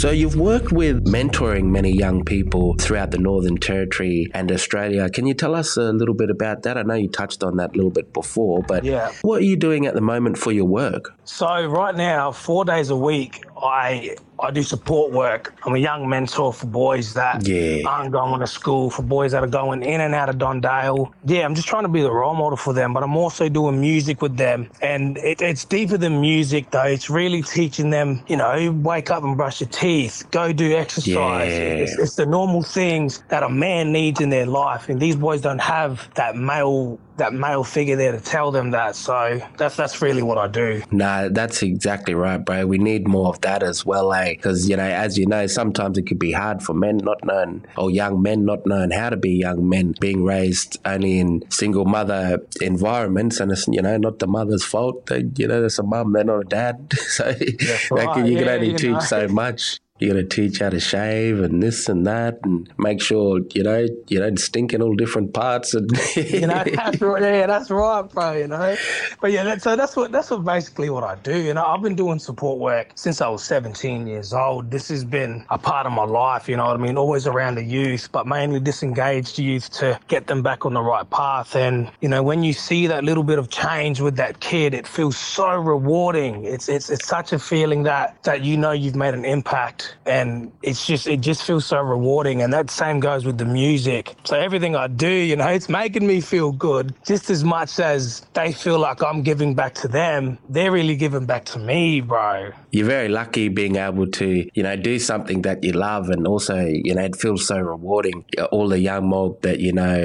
So you've worked with mentoring many young people throughout the Northern Territory and Australia. Can you tell us a little bit about that? I know you touched on that a little bit before, but what are you doing at the moment for your work? So right now, 4 days a week, I do support work. I'm a young mentor for boys that aren't going to school, for boys that are going in and out of Dondale. Yeah, I'm just trying to be the role model for them, but I'm also doing music with them. And it's deeper than music, though. It's really teaching them, wake up and brush your teeth, go do exercise. It's the normal things that a man needs in their life. And these boys don't have that male figure there to tell them that. So that's really what I do. Nah, that's exactly right, bro. We need more of that as well, because, as you know, sometimes it could be hard for men not knowing, or young men not knowing how to be young men, being raised only in single mother environments, and it's, not the mother's fault. There's a mum, they're not a dad. So you can only teach so much. You got to teach how to shave and this and that, and make sure you don't stink in all different parts. And that's right, bro. But so that's what basically what I do. I've been doing support work since I was 17 years old. This has been a part of my life. You know what I mean? Always around the youth, but mainly disengaged youth to get them back on the right path. And when you see that little bit of change with that kid, it feels so rewarding. It's such a feeling that you've made an impact. And it just feels so rewarding. And that same goes with the music. So everything I do, it's making me feel good just as much as they feel like I'm giving back to them. They're really giving back to me, bro. You're very lucky being able to, do something that you love, and also, it feels so rewarding. All the young mob that,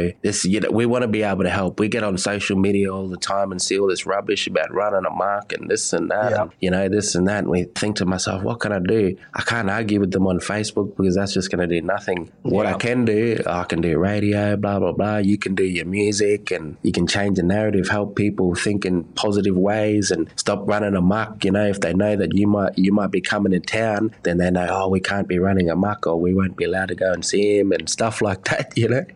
we want to be able to help. We get on social media all the time and see all this rubbish about running amok and this and that, and, this and that. And we think to myself, what can I do? I can't argue with them on Facebook because that's just going to do nothing. What I can do radio, blah, blah, blah. You can do your music, and you can change the narrative, help people think in positive ways and stop running amok. If they know that you might be coming in town, then they know, we can't be running amok, or we won't be allowed to go and see him and stuff like that,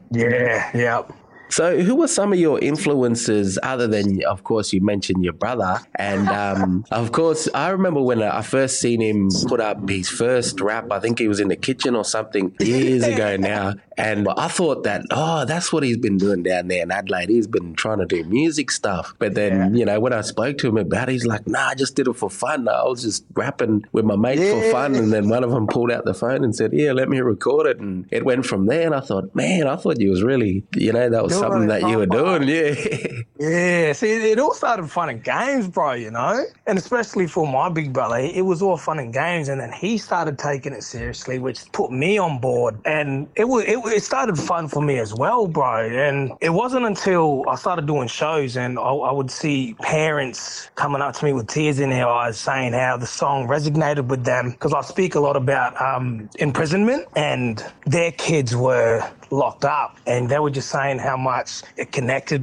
Yeah. So who were some of your influences other than, of course, you mentioned your brother? And, of course, I remember when I first seen him put up his first rap. I think he was in the kitchen or something years ago now. And I thought that, that's what he's been doing down there in Adelaide. He's been trying to do music stuff. But then, when I spoke to him about it, he's like, nah, I just did it for fun. I was just rapping with my mates for fun. And then one of them pulled out the phone and said, let me record it. And it went from there. And I thought, man, I thought you was really, that was something that you were doing. Yeah. See, it all started fun and games, bro, And especially for my big brother, it was all fun and games. And then he started taking it seriously, which put me on board. And it started fun for me as well, bro. And it wasn't until I started doing shows and I would see parents coming up to me with tears in their eyes saying how the song resonated with them, because I speak a lot about imprisonment, and their kids were locked up, and they were just saying how much it connected